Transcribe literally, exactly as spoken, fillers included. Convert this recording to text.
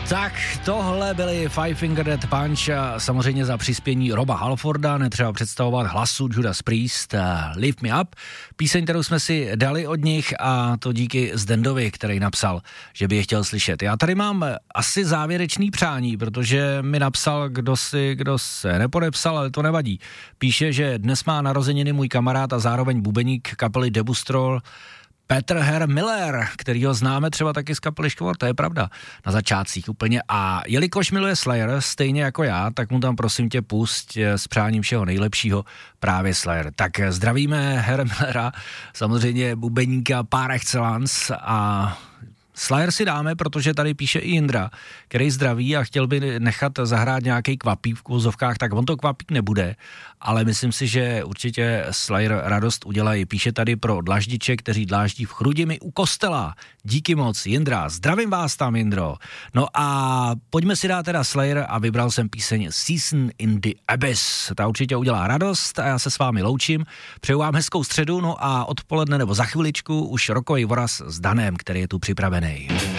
Tak tohle byly Five Finger Death Punch a samozřejmě za přispění Roba Halforda, netřeba představovat hlasu Judas Priest, Lift Me Up, píseň, kterou jsme si dali od nich a to díky Zdendovi, který napsal, že by je chtěl slyšet. Já tady mám asi závěrečný přání, protože mi napsal, kdo si, kdo se nepodepsal, ale to nevadí. Píše, že dnes má narozeniny můj kamarád a zároveň bubeník kapely Debustrol Petr Herr Miller, kterýho známe třeba taky z kapely Škvor, to je pravda, na začátcích úplně. A jelikož miluje Slayer, stejně jako já, tak mu tam prosím tě pusť s přáním všeho nejlepšího právě Slayer. Tak zdravíme Herra Millera, samozřejmě bubeníka par excellence a Slayer si dáme, protože tady píše i Jindra, který zdraví a chtěl by nechat zahrát nějaký kvapík v kůzovkách, tak on to kvapík nebude, ale myslím si, že určitě Slayer radost udělají. Píše tady pro dlaždiče, kteří dláždí v Chrudimi u kostela. Díky moc, Jindra, zdravím vás tam, Jindro. No a pojďme si dát teda Slayer a vybral jsem píseň Season in the Abyss. Ta určitě udělá radost a já se s vámi loučím. Přeju vám hezkou středu, no a odpoledne nebo za chviličku už rokový voraz s Danem, který je tu připravený.